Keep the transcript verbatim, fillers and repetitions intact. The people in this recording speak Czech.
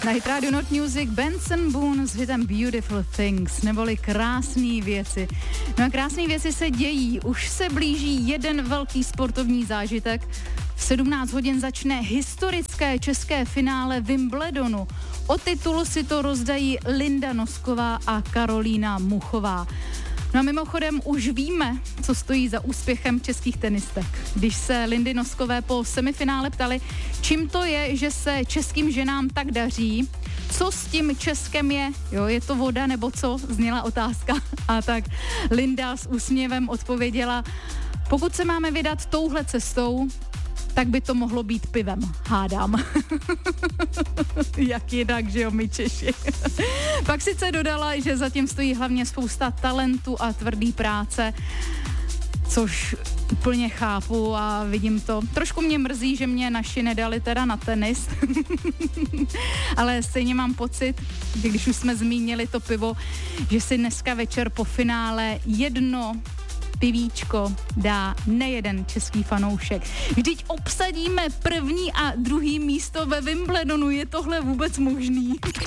Na Hit Radio Not Music Benson Boone s hitem Beautiful Things, neboli krásné věci. No a krásné věci se dějí. Už se blíží jeden velký sportovní zážitek. V sedmnáct hodin začne historické české finále Wimbledonu. O titul si to rozdají Linda Nosková a Karolína Muchová. No a mimochodem už víme, co stojí za úspěchem českých tenistek. Když se Lindy Noskové po semifinále ptali, čím to je, že se českým ženám tak daří, co s tím Českem je, jo, je to voda nebo co, zněla otázka. A tak Linda s úsměvem odpověděla, pokud se máme vydat touhle cestou, tak by to mohlo být pivem, hádám. Jak jinak, že jo, my Češi. Pak sice dodala, že zatím stojí hlavně spousta talentu a tvrdý práce, což úplně chápu a vidím to. Trošku mě mrzí, že mě naši nedali teda na tenis, ale stejně mám pocit, že když už jsme zmínili to pivo, že si dneska večer po finále jedno pivíčko dá nejeden český fanoušek. Vždyť obsadíme první a druhý místo ve Wimbledonu, je tohle vůbec možný?